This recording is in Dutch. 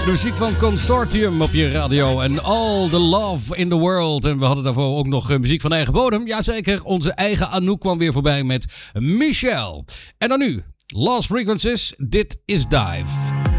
De muziek van Consortium op je radio en All the Love in the World. En we hadden daarvoor ook nog muziek van eigen bodem. Jazeker, onze eigen Anouk kwam weer voorbij met Michelle. En dan nu, Lost Frequencies, dit is Dive.